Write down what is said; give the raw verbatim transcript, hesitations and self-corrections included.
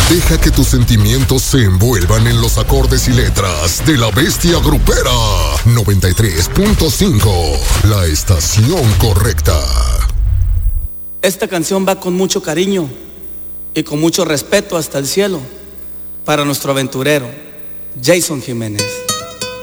Deja que tus sentimientos se envuelvan en los acordes y letras de La Bestia Grupera. noventa y tres punto cinco, la estación correcta. Esta canción va con mucho cariño y con mucho respeto hasta el cielo para nuestro aventurero, Jason Jiménez.